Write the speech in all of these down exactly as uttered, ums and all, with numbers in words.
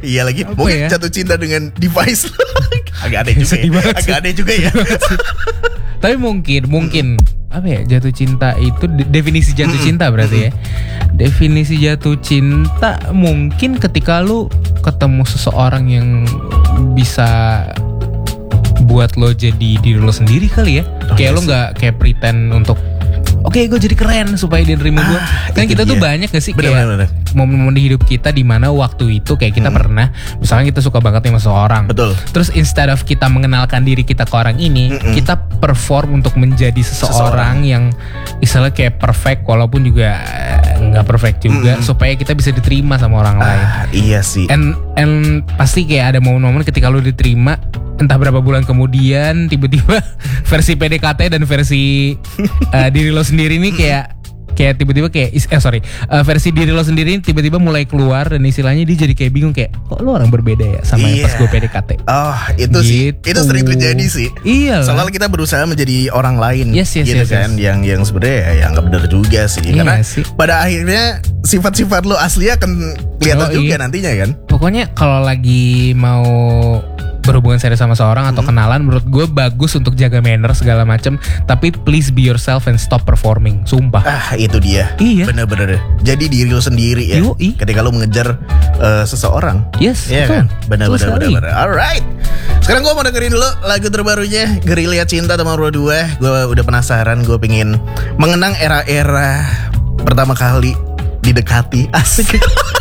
Iya lagi. Apa Mungkin ya? jatuh cinta dengan device. Agak aneh juga ya. Agak aneh juga ya. Tapi mungkin, mungkin apa ya, jatuh cinta itu de- definisi jatuh cinta berarti ya. Definisi jatuh cinta mungkin ketika lu ketemu seseorang yang bisa buat lo jadi diri lo sendiri kali ya. Oh, Kayak iya lo sih. nggak kayak pretend untuk oke gue jadi keren supaya dia nerima gue. Ah, Kan itu kita tuh dia. banyak gak sih Bener, kayak bener, bener. momen-momen di hidup kita di mana waktu itu kayak kita pernah misalnya kita suka banget sama seseorang. Betul. Terus instead of kita mengenalkan diri kita ke orang ini, Mm-mm. kita perform untuk menjadi seseorang, yang istilahnya kayak perfect walaupun juga eh, nggak perfect juga, supaya kita bisa diterima sama orang lain. Ah, iya sih. And and pasti kayak ada momen-momen ketika lu diterima, entah berapa bulan kemudian tiba-tiba versi P D K T dan versi eh, diri lo sendiri nih kayak kayak tiba-tiba kayak is- eh sorry eh, versi diri lo sendiri tiba-tiba mulai keluar dan istilahnya dia jadi kayak bingung kayak kok lo orang berbeda ya sama yang pas Iya. gue P D K T. Oh itu sih, Gitu. itu sering terjadi sih. Iya lah. Soalnya kita berusaha menjadi orang lain, Yes, yes, gitu yes, kan, yes. yang yang sebenarnya ya yang nggak benar juga sih. Iya Karena sih. pada akhirnya sifat-sifat lo asli akan kelihatan Yoi. juga nantinya kan. Pokoknya kalau lagi mau berhubungan serius sama seorang atau kenalan, menurut gue bagus untuk jaga manner segala macem, tapi please be yourself and stop performing. Sumpah. Ah itu dia. Iya. Bener-bener. Jadi diri lo sendiri ya. Yoi. Ketika lo mengejar eh, seseorang. Yes, Iya betul. kan? Betul Bener-bener. sekali. bener-bener. Alright. Sekarang gue mau dengerin dulu lagu terbarunya Gerilya Cinta Teman Berdua dua. Gue udah penasaran. Gue pengen mengenang era-era pertama kali didekati. Asik.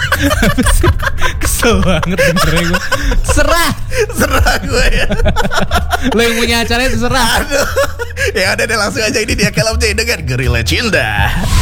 Kesel banget dengernya gue. Serah. Serah gue ya. Lo yang punya acara itu serah. Aduh. Ya udah deh langsung aja, ini dia Caleb J dengan Gerilya Cinta.